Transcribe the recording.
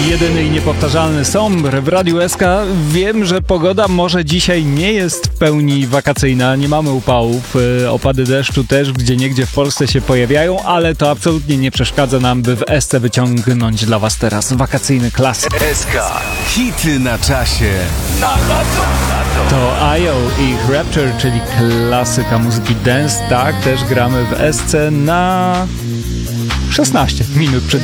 Jedyny i niepowtarzalny Sombr w Radiu SK. Wiem, że pogoda może dzisiaj nie jest w pełni wakacyjna, nie mamy upałów, opady deszczu też gdzieniegdzie w Polsce się pojawiają, ale to absolutnie nie przeszkadza nam, by w SC wyciągnąć dla Was teraz wakacyjny klasyk. SK. Hity na czasie. To IO i ich Rapture, czyli klasyka muzyki dance. Tak, też gramy w SC na 16 minut przed